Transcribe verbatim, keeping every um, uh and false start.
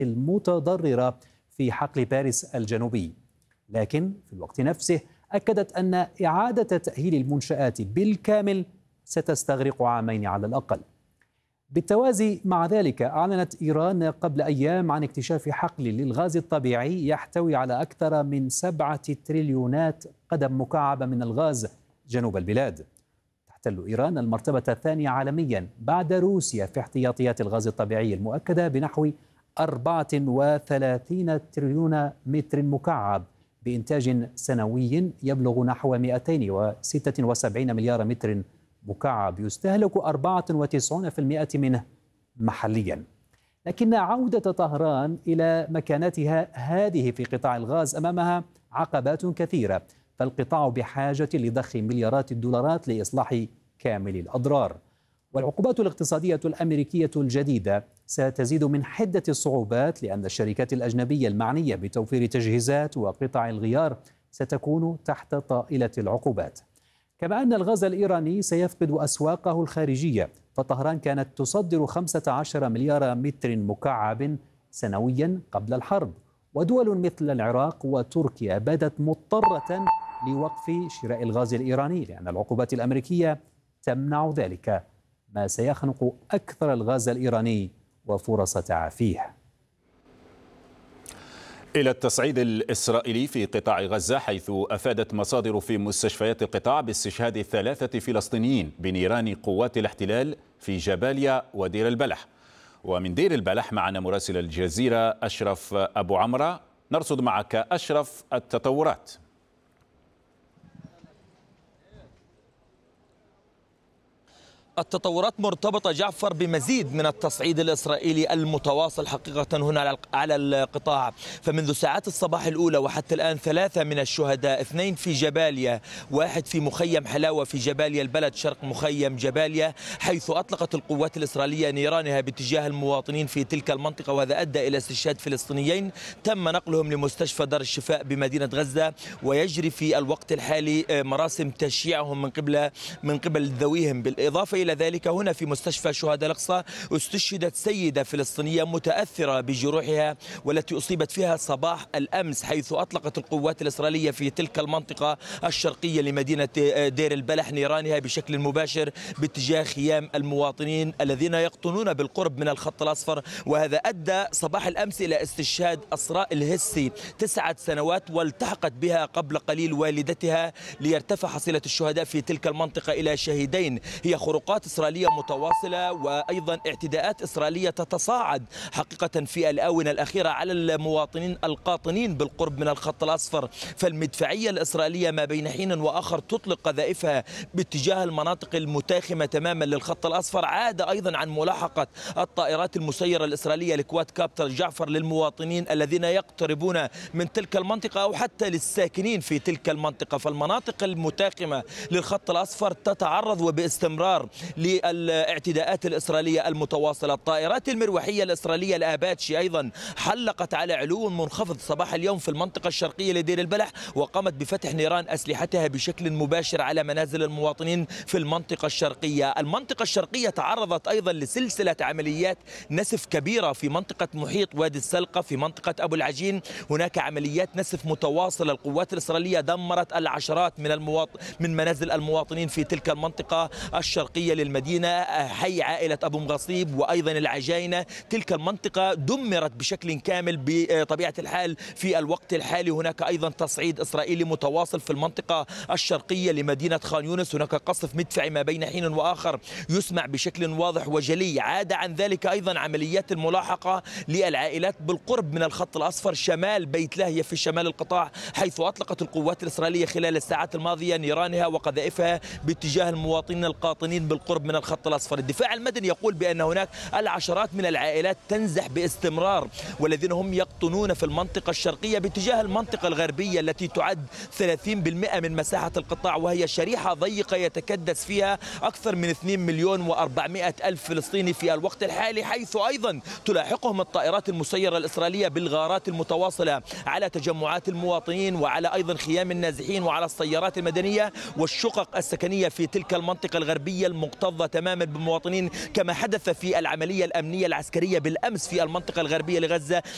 المتضررة في حقل باريس الجنوبي. لكن في الوقت نفسه أكدت أن إعادة تأهيل المنشآت بالكامل ستستغرق عامين على الأقل. بالتوازي مع ذلك، أعلنت إيران قبل أيام عن اكتشاف حقل للغاز الطبيعي يحتوي على أكثر من سبعة تريليونات قدم مكعبة من الغاز جنوب البلاد. تحتل إيران المرتبة الثانية عالميا بعد روسيا في احتياطيات الغاز الطبيعي المؤكدة بنحو أربعة وثلاثين تريليون متر مكعب بإنتاج سنوي يبلغ نحو مئتين وستة وسبعين مليار متر مكعب، يستهلك أربعة وتسعين بالمئة منه محليا. لكن عودة طهران إلى مكانتها هذه في قطاع الغاز أمامها عقبات كثيرة، فالقطاع بحاجة لضخ مليارات الدولارات لإصلاح كامل الأضرار. والعقوبات الاقتصادية الأمريكية الجديدة ستزيد من حدة الصعوبات، لأن الشركات الأجنبية المعنية بتوفير تجهيزات وقطع الغيار ستكون تحت طائلة العقوبات. كما أن الغاز الإيراني سيفقد أسواقه الخارجية، فطهران كانت تصدر خمسة عشر مليار متر مكعب سنويا قبل الحرب، ودول مثل العراق وتركيا بدت مضطرة لوقف شراء الغاز الإيراني لأن العقوبات الأمريكية تمنع ذلك، ما سيخنق أكثر الغاز الإيراني وفرص تعافيه. إلى التصعيد الإسرائيلي في قطاع غزة، حيث أفادت مصادر في مستشفيات القطاع باستشهاد ثلاثة فلسطينيين بنيران قوات الاحتلال في جباليا ودير البلح. ومن دير البلح معنا مراسل الجزيرة أشرف أبو عمرة. نرصد معك أشرف التطورات. التطورات مرتبطة جعفر بمزيد من التصعيد الإسرائيلي المتواصل حقيقة هنا على القطاع. فمنذ ساعات الصباح الأولى وحتى الآن ثلاثة من الشهداء، اثنين في جباليا، واحد في مخيم حلاوة في جباليا البلد شرق مخيم جباليا، حيث أطلقت القوات الإسرائيلية نيرانها باتجاه المواطنين في تلك المنطقة، وهذا أدى إلى استشهاد فلسطينيين تم نقلهم لمستشفى دار الشفاء بمدينة غزة، ويجري في الوقت الحالي مراسم تشييعهم من قبل من قبل ذويهم. بالإضافة إلى ذلك هنا في مستشفى شهداء الأقصى استشهدت سيدة فلسطينية متأثرة بجروحها والتي أصيبت فيها صباح الأمس، حيث أطلقت القوات الإسرائيلية في تلك المنطقة الشرقية لمدينة دير البلح نيرانها بشكل مباشر باتجاه خيام المواطنين الذين يقطنون بالقرب من الخط الأصفر، وهذا أدى صباح الأمس إلى استشهاد أسراء الهسي تسعة سنوات، والتحقت بها قبل قليل والدتها ليرتفع حصيلة الشهداء في تلك المنطقة إلى شهيدين. هي خروقات إسرائيلية متواصلة وأيضا اعتداءات إسرائيلية تتصاعد حقيقة في الآونة الأخيرة على المواطنين القاطنين بالقرب من الخط الأصفر. فالمدفعية الإسرائيلية ما بين حين وآخر تطلق قذائفها باتجاه المناطق المتاخمة تماما للخط الأصفر، عاد أيضا عن ملاحقة الطائرات المسيرة الإسرائيلية لكواد كابتر جعفر للمواطنين الذين يقتربون من تلك المنطقة أو حتى للساكنين في تلك المنطقة. فالمناطق المتاخمة للخط الأصفر تتعرض وباستمرار للاعتداءات الإسرائيلية المتواصلة. الطائرات المروحية الإسرائيلية الآباتشي أيضا حلقت على علو منخفض صباح اليوم في المنطقة الشرقية لدير البلح، وقامت بفتح نيران أسلحتها بشكل مباشر على منازل المواطنين في المنطقة الشرقية. المنطقة الشرقية تعرضت أيضا لسلسلة عمليات نسف كبيرة في منطقة محيط وادي السلقة، في منطقة أبو العجين هناك عمليات نسف متواصلة. القوات الإسرائيلية دمرت العشرات من المواطن من منازل المواطنين في تلك المنطقة الشرقية للمدينة، حي عائلة أبو مغصيب وأيضا العجاينة. تلك المنطقة دمرت بشكل كامل بطبيعة الحال. في الوقت الحالي هناك أيضا تصعيد إسرائيلي متواصل في المنطقة الشرقية لمدينة خان يونس، هناك قصف مدفعي ما بين حين وآخر يسمع بشكل واضح وجلي. عاد عن ذلك أيضا عمليات الملاحقة للعائلات بالقرب من الخط الأصفر شمال بيت لاهية في شمال القطاع، حيث أطلقت القوات الإسرائيلية خلال الساعات الماضية نيرانها وقذائفها باتجاه المواطنين القاطنين بالقرب من الخط الأصفر. الدفاع المدني يقول بأن هناك العشرات من العائلات تنزح باستمرار، والذين هم يقطنون في المنطقة الشرقية باتجاه المنطقة الغربية التي تعد ثلاثين بالمئة من مساحة القطاع، وهي شريحة ضيقة يتكدس فيها أكثر من اثنين مليون وأربعمئة ألف فلسطيني في الوقت الحالي، حيث أيضا تلاحقهم الطائرات المسيرة الإسرائيلية بالغارات المتواصلة على تجمعات المواطنين وعلى أيضا خيام النازحين وعلى السيارات المدنية والشقق السكنية في تلك المنطقة الغربية المكتظة تماما بالمواطنين، كما حدث في العملية الأمنية العسكرية بالأمس في المنطقة الغربية لغزة